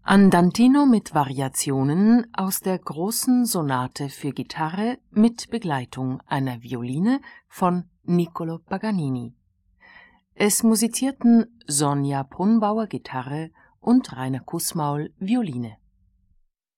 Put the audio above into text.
Andantino mit Variationen aus der Großen Sonate für Gitarre mit Begleitung einer Violine von Niccolò Paganini. Es musizierten Sonja Brunnbauer Gitarre und Rainer Kußmaul Violine.